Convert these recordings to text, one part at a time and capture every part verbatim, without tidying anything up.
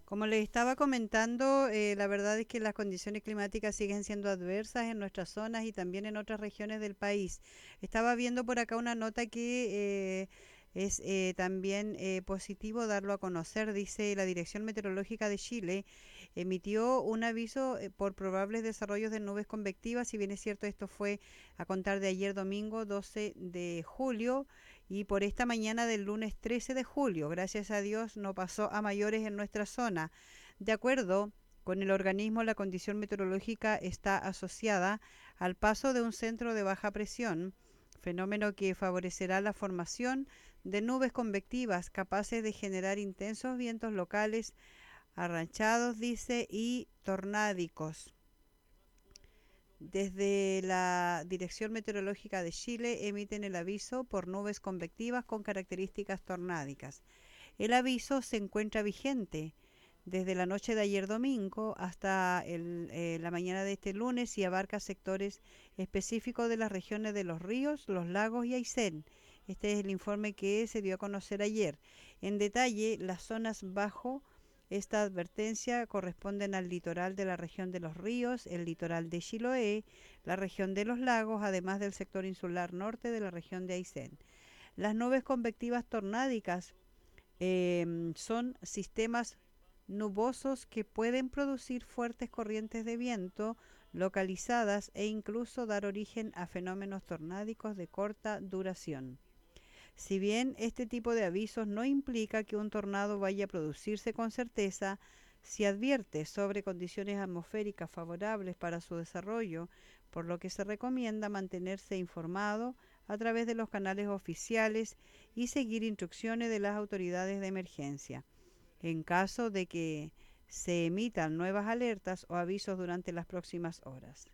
Como les estaba comentando, eh, la verdad es que las condiciones climáticas siguen siendo adversas en nuestras zonas y también en otras regiones del país. Estaba viendo por acá una nota que eh, es eh, también eh, positivo darlo a conocer. Dice la Dirección Meteorológica de Chile emitió un aviso eh, por probables desarrollos de nubes convectivas. Si bien es cierto, esto fue a contar de ayer domingo doce de julio y por esta mañana del lunes trece de julio. Gracias a Dios no pasó a mayores en nuestra zona. De acuerdo con el organismo, la condición meteorológica está asociada al paso de un centro de baja presión, fenómeno que favorecerá la formación de nubes convectivas capaces de generar intensos vientos locales, arranchados, dice, y tornádicos. Desde la Dirección Meteorológica de Chile emiten el aviso por nubes convectivas con características tornádicas. El aviso se encuentra vigente desde la noche de ayer domingo hasta el, eh, la mañana de este lunes y abarca sectores específicos de las regiones de Los Ríos, Los Lagos y Aysén. Este es el informe que se dio a conocer ayer. En detalle, las zonas bajo esta advertencia corresponden al litoral de la región de Los Ríos, el litoral de Chiloé, la región de Los Lagos, además del sector insular norte de la región de Aysén. Las nubes convectivas tornádicas eh, son sistemas nubosos que pueden producir fuertes corrientes de viento localizadas e incluso dar origen a fenómenos tornádicos de corta duración. Si bien este tipo de avisos no implica que un tornado vaya a producirse con certeza, si advierte sobre condiciones atmosféricas favorables para su desarrollo, por lo que se recomienda mantenerse informado a través de los canales oficiales y seguir instrucciones de las autoridades de emergencia. En caso de que se emitan nuevas alertas o avisos durante las próximas horas.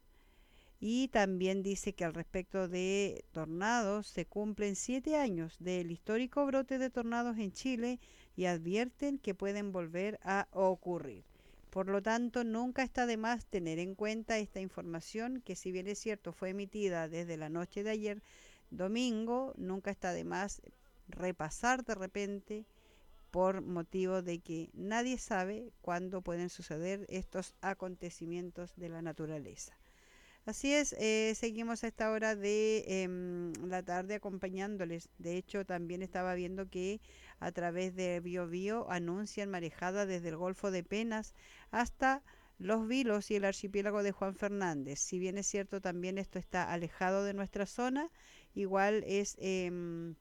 Y también dice que al respecto de tornados se cumplen siete años del histórico brote de tornados en Chile y advierten que pueden volver a ocurrir. Por lo tanto, nunca está de más tener en cuenta esta información que, si bien es cierto, fue emitida desde la noche de ayer domingo, nunca está de más repasar de repente por motivo de que nadie sabe cuándo pueden suceder estos acontecimientos de la naturaleza. Así es, eh, seguimos a esta hora de eh, la tarde acompañándoles. De hecho, también estaba viendo que a través de Bio Bio anuncian marejada desde el Golfo de Penas hasta Los Vilos y el archipiélago de Juan Fernández. Si bien es cierto, también esto está alejado de nuestra zona, igual es eh,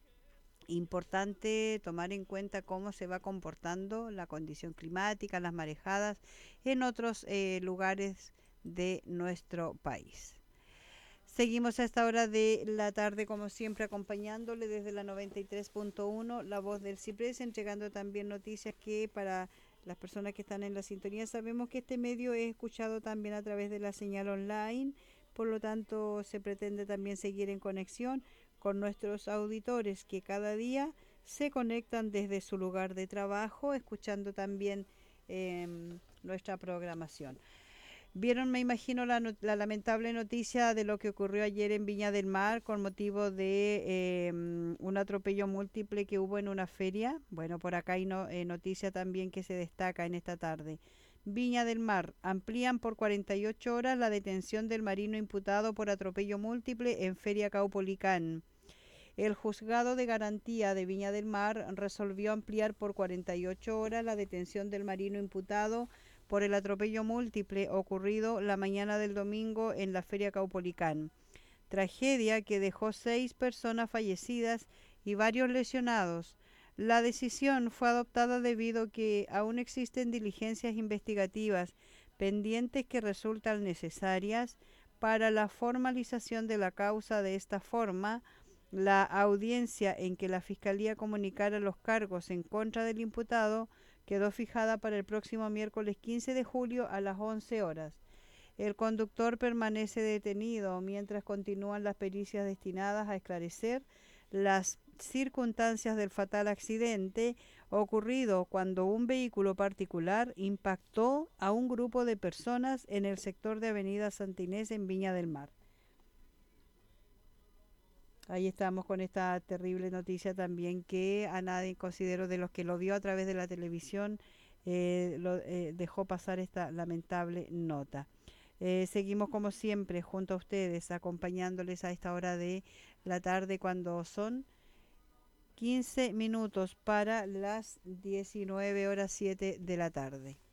importante tomar en cuenta cómo se va comportando la condición climática, las marejadas en otros eh, lugares de nuestro país. Seguimos a esta hora de la tarde, como siempre, acompañándole desde la noventa y tres punto uno, La Voz del Ciprés, entregando también noticias que para las personas que están en la sintonía, sabemos que este medio es escuchado también a través de la señal online, por lo tanto se pretende también seguir en conexión con nuestros auditores que cada día se conectan desde su lugar de trabajo, escuchando también eh, nuestra programación. Vieron, me imagino, la, no- la lamentable noticia de lo que ocurrió ayer en Viña del Mar con motivo de eh, un atropello múltiple que hubo en una feria. Bueno, por acá hay no, eh, noticia también que se destaca en esta tarde. Viña del Mar, amplían por cuarenta y ocho horas la detención del marino imputado por atropello múltiple en Feria Caupolicán. El juzgado de garantía de Viña del Mar resolvió ampliar por cuarenta y ocho horas la detención del marino imputado por el atropello múltiple ocurrido la mañana del domingo en la Feria Caupolicán. Tragedia que dejó seis personas fallecidas y varios lesionados. La decisión fue adoptada debido a que aún existen diligencias investigativas pendientes que resultan necesarias para la formalización de la causa. De esta forma, la audiencia en que la Fiscalía comunicara los cargos en contra del imputado quedó fijada para el próximo miércoles quince de julio a las once horas. El conductor permanece detenido mientras continúan las pericias destinadas a esclarecer las circunstancias del fatal accidente ocurrido cuando un vehículo particular impactó a un grupo de personas en el sector de Avenida Santa Inés en Viña del Mar. Ahí estamos con esta terrible noticia también que a nadie considero de los que lo vio a través de la televisión eh, lo, eh, dejó pasar esta lamentable nota. Eh, seguimos como siempre junto a ustedes, acompañándoles a esta hora de la tarde cuando son quince minutos para las diecinueve horas siete de la tarde.